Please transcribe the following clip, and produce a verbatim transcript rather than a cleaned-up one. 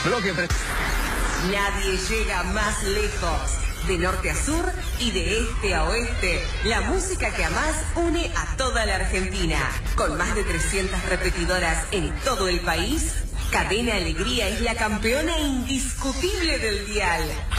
Bloque pre- Nadie llega más lejos. De norte a sur y de este a oeste, la música que amás une a toda la Argentina. Con más de trescientas repetidoras en todo el país, Cadena Alegría es la campeona indiscutible del dial.